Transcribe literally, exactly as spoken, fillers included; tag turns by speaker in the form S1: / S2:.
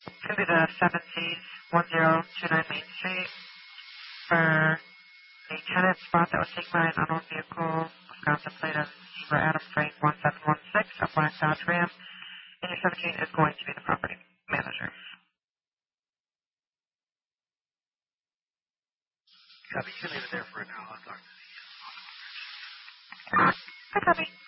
S1: It's going to be the seven C's one zero two nine Main Street for a tenant spot that was taken by an unknown vehicle, Wisconsin plate of Zebra Adam Frank one seven one six, a black Dodge Ram, and your seventeen is going to be the property manager.
S2: Copy. You can leave it there for now. I'll talk to the
S1: Hi, Copy.